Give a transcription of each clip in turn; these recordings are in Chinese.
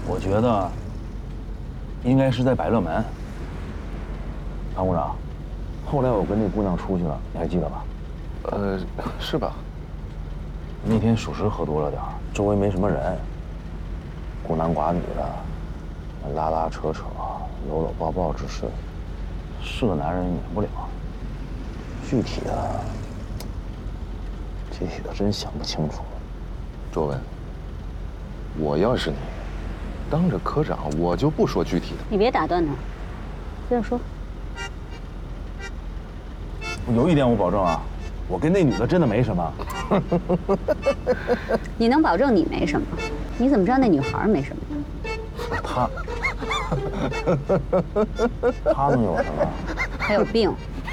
我觉得应该是在百乐门。唐部长，后来我跟那姑娘出去了，你还记得吧？ 是吧？ 那天属实喝多了点儿，周围没什么人，孤男寡女的，拉拉扯扯，搂搂抱抱之事，是个男人免不了。具体的真想不清楚。 卓文，我要是你，当着科长我就不说具体的。 你别打断他，接着说。 有一点我保证啊，我跟那女的真的没什么。 你能保证你没什么？你怎么知道那女孩没什么呢？ 她能有什么？ 她有病。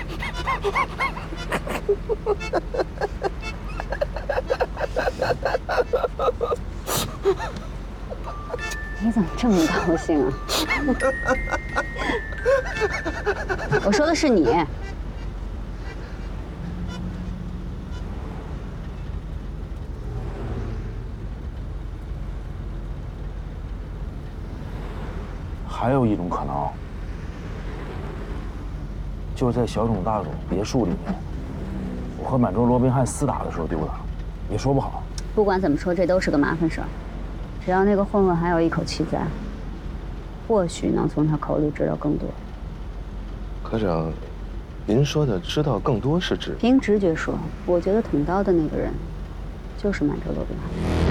你怎么这么高兴啊？我说的是你。 还有一种可能，就是在小冢大佐别墅里面，我和满洲罗宾汉厮打的时候丢的，也说不好。 不管怎么说，这都是个麻烦事儿。只要那个混混还有一口气在，或许能从他口里知道更多。 科长，您说的知道更多是指？ 凭直觉说，我觉得捅刀的那个人，就是满洲罗宾汉。